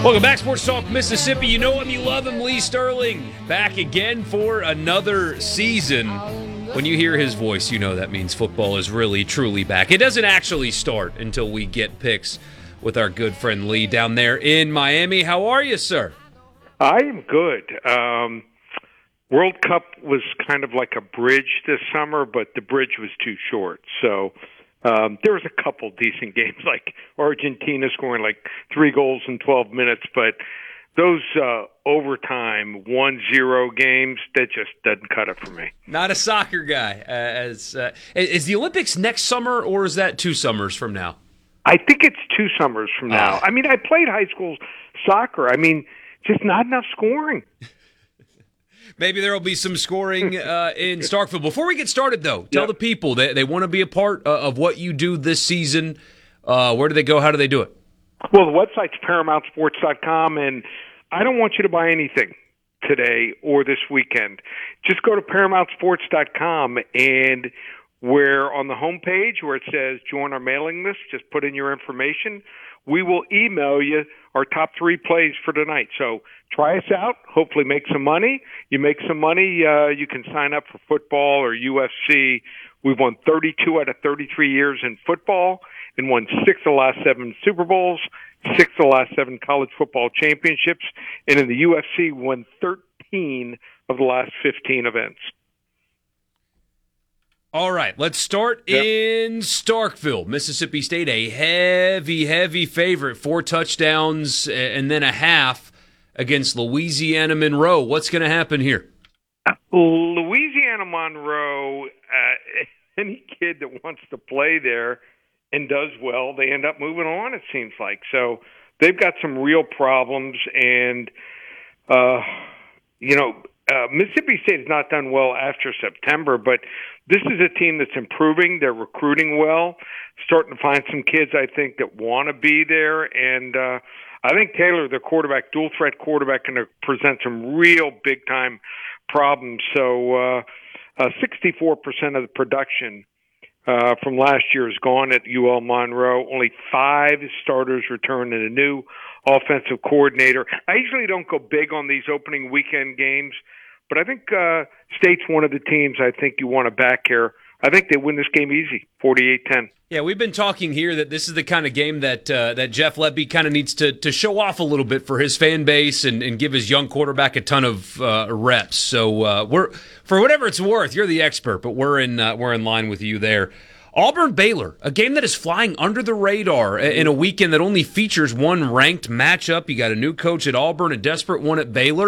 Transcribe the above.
Welcome back, Sports Talk Mississippi. You know him, you love him, Lee Sterling. Back again for another season. When you hear his voice, you know that means football is really, truly back. It doesn't actually start until we get picks with our good friend Lee down there in Miami. How are you, sir? I am good. World Cup was kind of like a bridge this summer, but the bridge was too short. So there was a couple decent games, like Argentina scoring like 3 goals in 12 minutes, but those overtime 1-0 games, that just doesn't cut it for me. Not a soccer guy. Is the Olympics next summer, or is that 2 summers from now? I think it's 2 summers from now. I mean, I played high school soccer. I mean, just not enough scoring. Maybe there will be some scoring in Starkville. Before we get started, though, tell the people that they want to be a part of what you do this season. Where do they go? How do they do it? Well, the website's ParamountSports.com, and I don't want you to buy anything today or this weekend. Just go to ParamountSports.com, and where on the homepage where it says join our mailing list, just put in your information. We will email you our top 3 plays for tonight. So try us out. Hopefully make some money. You make some money, you can sign up for football or UFC. We've won 32 out of 33 years in football and won 6 of the last 7 Super Bowls, 6 of the last 7 college football championships. And in the UFC, won 13 of the last 15 events. All right, let's start in Starkville, Mississippi State, a heavy favorite, 4 touchdowns and then a half against Louisiana Monroe. What's going to happen here? Louisiana Monroe, any kid that wants to play there and does well, they end up moving on, it seems like. So they've got some real problems, and, Mississippi State has not done well after September, but this is a team that's improving. They're recruiting well, starting to find some kids, I think, that want to be there. And I think Taylor, their quarterback, dual-threat quarterback, going to present some real big-time problems. So 64% of the production from last year is gone at UL Monroe. Only 5 starters returned and a new offensive coordinator. I usually don't go big on these opening weekend games, but I think State's one of the teams I think you want to back here. I think they win this game easy, 48-10. Yeah, we've been talking here that this is the kind of game that that Jeff Lebby kind of needs to show off a little bit for his fan base and give his young quarterback a ton of reps. So we're, for whatever it's worth, you're the expert, but we're in line with you there. Auburn-Baylor, a game that is flying under the radar in a weekend that only features one ranked matchup. You got a new coach at Auburn, a desperate one at Baylor.